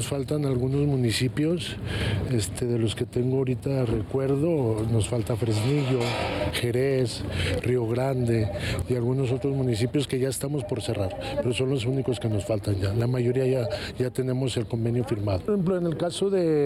Faltan algunos municipios, de los que tengo ahorita recuerdo, nos falta Fresnillo, Jerez, Río Grande y algunos otros municipios que ya estamos por cerrar, pero son los únicos que nos faltan ya. La mayoría ya tenemos el convenio firmado. Por ejemplo, en el caso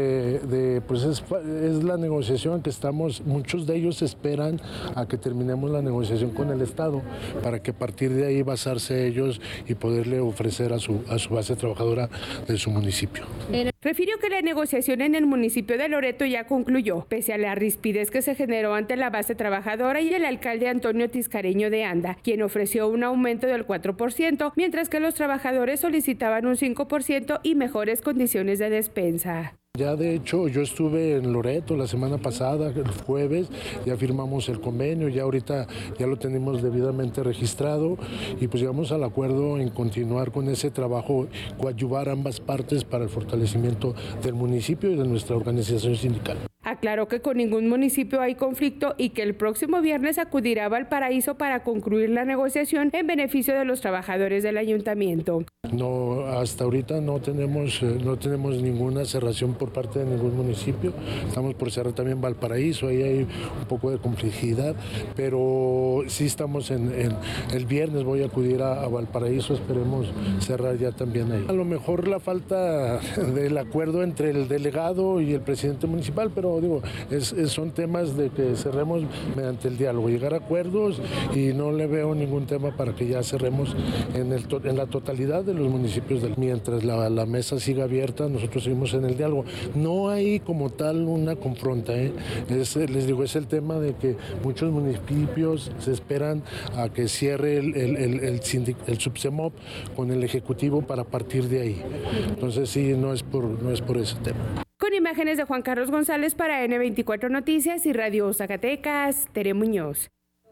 pues es la negociación que estamos, muchos de ellos esperan a que terminemos la negociación con el Estado para que a partir de ahí basarse ellos y poderle ofrecer a su base trabajadora de su municipio. Refirió que la negociación en el municipio de Loreto ya concluyó, pese a la rispidez que se generó ante la base trabajadora y el alcalde Antonio Tiscareño de Anda, quien ofreció un aumento del 4%, mientras que los trabajadores solicitaban un 5% y mejores condiciones de despensa. Ya de hecho yo estuve en Loreto la semana pasada, el jueves, ya firmamos el convenio, ya ahorita ya lo tenemos debidamente registrado y pues llegamos al acuerdo en continuar con ese trabajo, coadyuvar ambas partes para el fortalecimiento del municipio y de nuestra organización sindical. Aclaró que con ningún municipio hay conflicto y que el próximo viernes acudirá a Valparaíso para concluir la negociación en beneficio de los trabajadores del ayuntamiento. No, hasta ahorita no tenemos ninguna cerración por parte de ningún municipio. Estamos por cerrar también Valparaíso, ahí hay un poco de complejidad, pero sí estamos el viernes voy a acudir a Valparaíso, esperemos cerrar ya también ahí. A lo mejor la falta del acuerdo entre el delegado y el presidente municipal, pero digo, son temas de que cerremos mediante el diálogo, llegar a acuerdos y no le veo ningún tema para que ya cerremos en la totalidad de los municipios. Mientras la mesa siga abierta, nosotros seguimos en el diálogo. No hay como tal una confronta, les digo, es el tema de que muchos municipios se esperan a que cierre el Subsemop con el Ejecutivo para partir de ahí. Entonces sí, no es por ese tema. Con imágenes de Juan Carlos González para N24 Noticias y Radio Zacatecas, Tere Muñoz.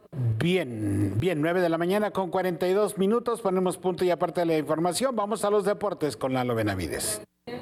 Bien, 9 de la mañana con 42 minutos, ponemos punto y aparte de la información, vamos a los deportes con Lalo Benavides.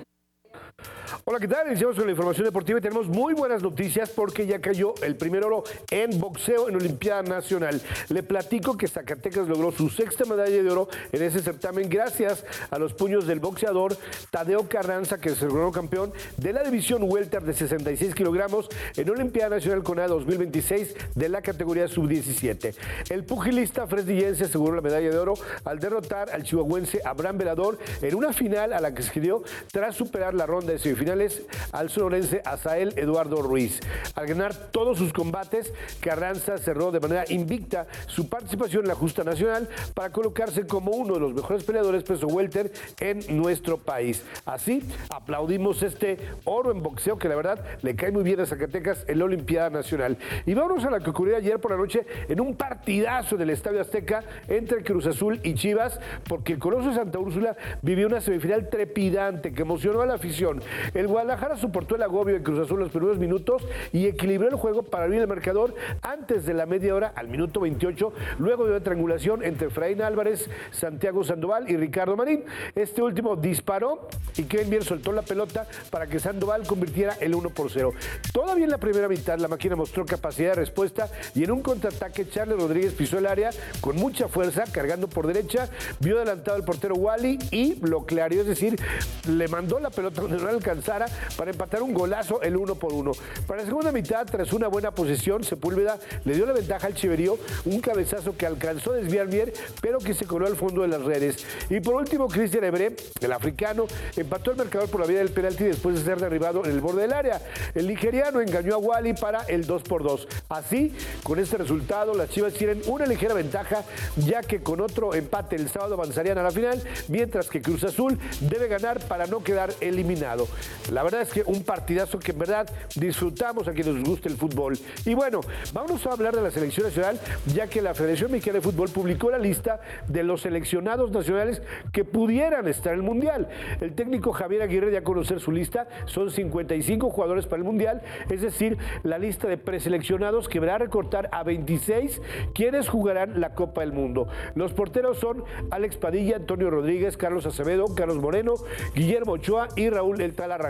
Hola, ¿qué tal? Iniciamos con la información deportiva y tenemos muy buenas noticias porque ya cayó el primer oro en boxeo en Olimpiada Nacional. Le platico que Zacatecas logró su sexta medalla de oro en ese certamen gracias a los puños del boxeador Tadeo Carranza, que se logró campeón de la división welter de 66 kilogramos en Olimpiada Nacional CONADE 2026 de la categoría sub-17. El pugilista fresnillense aseguró la medalla de oro al derrotar al chihuahuense Abraham Velador en una final a la que se dio tras superar la ronda de semifinales al sonorense Asael Eduardo Ruiz. Al ganar todos sus combates, Carranza cerró de manera invicta su participación en la justa nacional para colocarse como uno de los mejores peleadores peso welter en nuestro país. Así, aplaudimos este oro en boxeo que la verdad le cae muy bien a Zacatecas en la Olimpiada Nacional. Y vámonos a la que ocurrió ayer por la noche en un partidazo del Estadio Azteca entre Cruz Azul y Chivas, porque el Coloso de Santa Úrsula vivió una semifinal trepidante que emocionó a la afición. El Guadalajara soportó el agobio de Cruz Azul en los primeros minutos y equilibró el juego para abrir el marcador antes de la media hora, al minuto 28, luego de una triangulación entre Efraín Álvarez, Santiago Sandoval y Ricardo Marín. Este último disparó y Kevin Mier soltó la pelota para que Sandoval convirtiera el 1-0. Todavía en la primera mitad la máquina mostró capacidad de respuesta y en un contraataque Charles Rodríguez pisó el área con mucha fuerza, cargando por derecha, vio adelantado al portero Wally y lo clareó, es decir, le mandó la pelota donde no alcanzara para empatar un golazo el 1-1. Para la segunda mitad, tras una buena posición, Sepúlveda le dio la ventaja al Chiverío, un cabezazo que alcanzó a desviar Mier, pero que se coló al fondo de las redes. Y por último, Cristian Ebré, el africano, empató el marcador por la vía del penalti después de ser derribado en el borde del área. El nigeriano engañó a Wally para el 2-2. Así, con este resultado, las Chivas tienen una ligera ventaja, ya que con otro empate el sábado avanzarían a la final, mientras que Cruz Azul debe ganar para no quedar eliminado. La verdad es que un partidazo que en verdad disfrutamos a quienes nos gusta el fútbol. Y bueno, vamos a hablar de la selección nacional, ya que la Federación Mexicana de Fútbol publicó la lista de los seleccionados nacionales que pudieran estar en el Mundial. El técnico Javier Aguirre dio a conocer su lista, son 55 jugadores para el Mundial, es decir, la lista de preseleccionados que verá recortar a 26 quienes jugarán la Copa del Mundo. Los porteros son Alex Padilla, Antonio Rodríguez, Carlos Acevedo, Carlos Moreno, Guillermo Ochoa y Raúl El Tala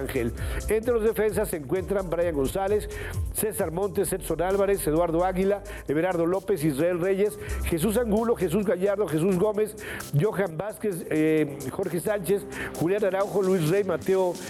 Rangel. Entre los defensas se encuentran Brian González, César Montes, Edson Álvarez, Eduardo Águila, Everardo López, Israel Reyes, Jesús Angulo, Jesús Gallardo, Jesús Gómez, Johan Vázquez, Jorge Sánchez, Julián Araujo, Luis Rey, Mateo